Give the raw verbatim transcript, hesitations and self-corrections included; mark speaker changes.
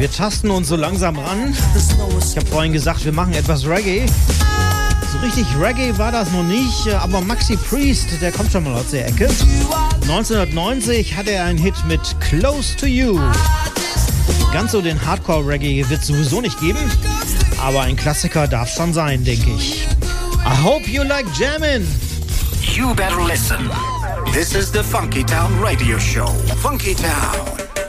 Speaker 1: Wir tasten uns so langsam ran. Ich habe vorhin gesagt, wir machen etwas Reggae. So richtig Reggae war das noch nicht, aber Maxi Priest, der kommt schon mal aus der Ecke. neunzehnhundertneunzig hatte er einen Hit mit Close to You. Ganz so den Hardcore-Reggae wird es sowieso nicht geben, aber ein Klassiker darf schon sein, denke ich. I hope you like jammin'.
Speaker 2: You better listen. This is the Funky Town Radio Show. Funky Town.